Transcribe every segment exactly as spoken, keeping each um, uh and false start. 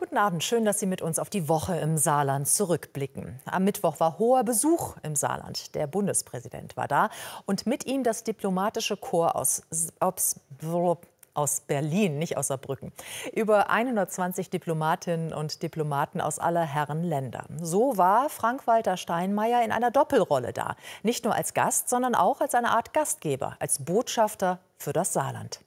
Guten Abend, schön, dass Sie mit uns auf die Woche im Saarland zurückblicken. Am Mittwoch war hoher Besuch im Saarland. Der Bundespräsident war da und mit ihm das diplomatische Korps aus, aus, aus Berlin, nicht aus Saarbrücken. Über hundertzwanzig Diplomatinnen und Diplomaten aus aller Herren Länder. So war Frank-Walter Steinmeier in einer Doppelrolle da. Nicht nur als Gast, sondern auch als eine Art Gastgeber, als Botschafter für das Saarland.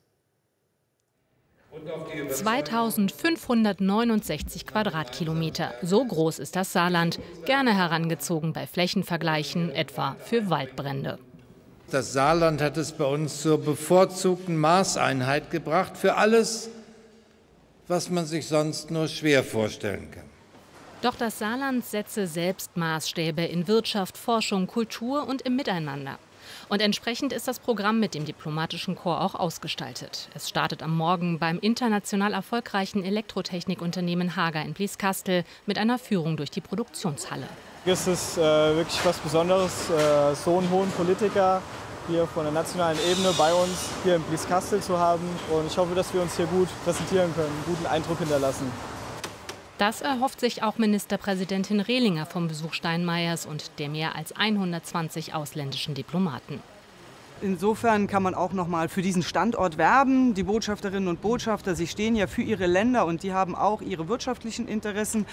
zweitausendfünfhundertneunundsechzig Quadratkilometer. So groß ist das Saarland. Gerne herangezogen bei Flächenvergleichen, etwa für Waldbrände. Das Saarland hat es bei uns zur bevorzugten Maßeinheit gebracht für alles, was man sich sonst nur schwer vorstellen kann. Doch das Saarland setze selbst Maßstäbe in Wirtschaft, Forschung, Kultur und im Miteinander. Und entsprechend ist das Programm mit dem diplomatischen Korps auch ausgestaltet. Es startet am Morgen beim international erfolgreichen Elektrotechnikunternehmen Hager in Blieskastel mit einer Führung durch die Produktionshalle. Es ist äh, wirklich was Besonderes, äh, so einen hohen Politiker hier von der nationalen Ebene bei uns hier in Blieskastel zu haben. Und ich hoffe, dass wir uns hier gut präsentieren können, einen guten Eindruck hinterlassen. Das erhofft sich auch Ministerpräsidentin Rehlinger vom Besuch Steinmeiers und der mehr als hundertzwanzig ausländischen Diplomaten. Insofern kann man auch noch mal für diesen Standort werben. Die Botschafterinnen und Botschafter, sie stehen ja für ihre Länder und die haben auch ihre wirtschaftlichen Interessen.